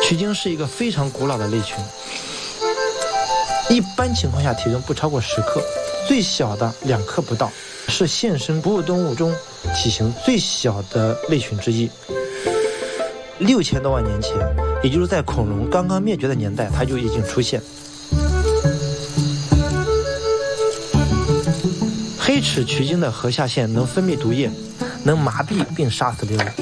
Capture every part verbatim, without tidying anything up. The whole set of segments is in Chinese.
曲鲸是一个非常古老的类群，一般情况下体重不超过十克，最小的两克不到，是现生哺乳动物中体型最小的类群之一。六千多万年前，也就是在恐龙刚刚灭绝的年代，它就已经出现。黑齿曲鲸的颌下腺能分泌毒液，能麻痹并杀死猎物。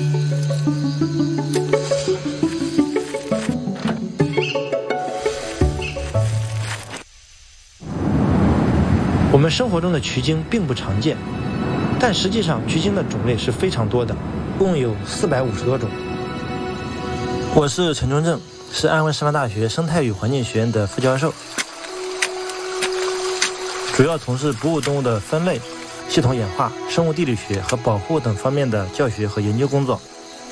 我们生活中的曲鲸并不常见，但实际上曲鲸的种类是非常多的，共有四百五十多种。我是陈忠正，是安徽师范大学生态与环境学院的副教授，主要从事哺乳动物的分类、系统演化、生物地理学和保护等方面的教学和研究工作。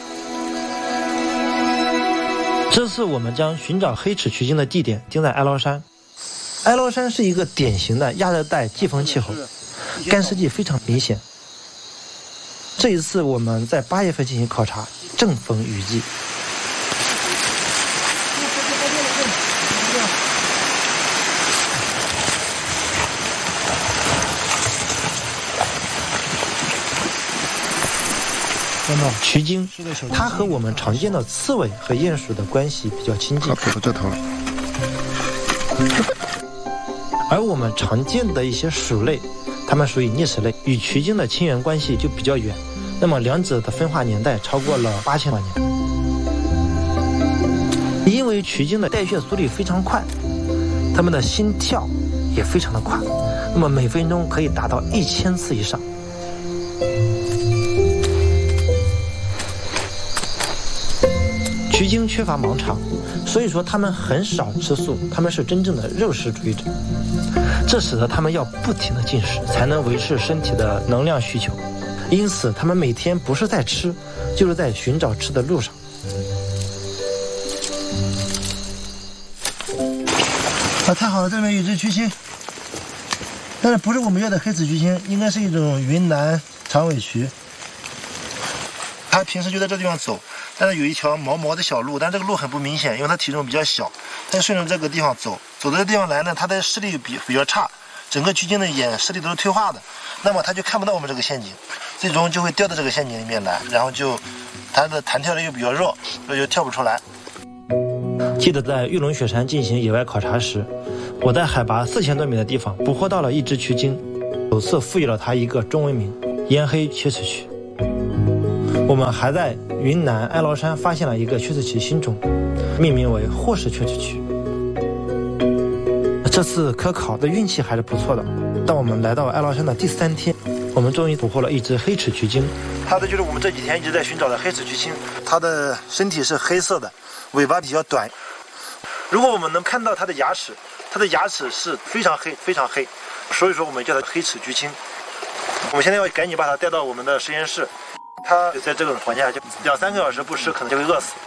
这次我们将寻找黑齿曲鲸的地点定在哀牢山。哀牢山是一个典型的亚热带季风气候，干湿季非常明显。这一次我们在八月份进行考察，正逢雨季。曲鲸，它和我们常见的刺猬和鼹鼠的关系比较亲近。 它跑到这头了。 而我们常见的一些鼠类，它们属于啮齿类，与曲鲸的亲缘关系就比较远。那么两者的分化年代超过了八千万年。因为曲鲸的代谢速率非常快，它们的心跳也非常的快，那么每分钟可以达到一千次以上。曲鲸缺乏盲肠，所以说它们很少吃素，它们是真正的肉食主义者。这使得它们要不停的进食，才能维持身体的能量需求。因此，它们每天不是在吃，就是在寻找吃的路上。 啊，太好了，这边有只曲鲸，但是不是我们要的黑齿曲鲸，应该是一种云南长尾曲。它平时就在这地方走，但是有一条毛毛的小路，但这个路很不明显，因为它体重比较小。它就顺着这个地方走，走到这地方来呢，它的视力比比较差，整个曲鲸的眼视力都是退化的，那么它就看不到我们这个陷阱，最终就会掉到这个陷阱里面来，然后就它的弹跳力又比较弱，所以就跳不出来。 记得在玉龙雪山进行野外考察时，我在海拔四千多米的地方捕获到了一只曲鲸，首次赋予了它一个中文名——烟黑缺齿曲。我们还在云南哀牢山发现了一个缺齿曲新种，命名为霍氏缺齿曲。这次科考的运气还是不错的。当我们来到哀牢山的第三天，我们终于捕获了一只黑齿曲鲸。 它的就是我们这几天一直在寻找的黑齿曲鲸，它的身体是黑色的，尾巴比较短。如果我们能看到它的牙齿，它的牙齿是非常黑非常黑，所以说我们叫它黑齿曲鲸。我们现在要赶紧把它带到我们的实验室，它在这种环境下就两三个小时不吃可能就会饿死。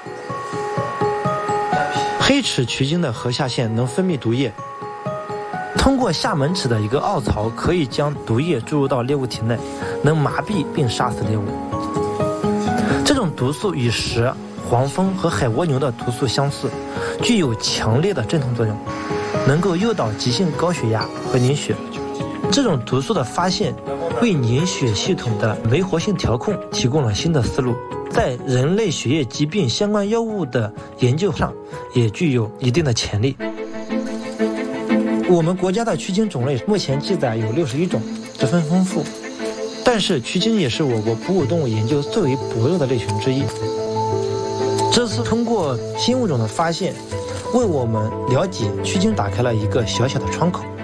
黑齿曲鲸的颌下腺能分泌毒液，通过下门齿的一个凹槽可以将毒液注入到猎物体内，能麻痹并杀死猎物。这种毒素与蛇、黄蜂和海蜗牛的毒素相似，具有强烈的镇痛作用，能够诱导急性高血压和凝血。这种毒素的发现为凝血系统的酶活性调控提供了新的思路，在人类血液疾病相关药物的研究上也具有一定的潜力。我们国家的曲鲸种类目前记载有六十一种，十分丰富，但是曲鲸也是我国哺乳动物研究最为薄弱的类群之一。这次通过新物种的发现，为我们了解曲鲸打开了一个小小的窗口。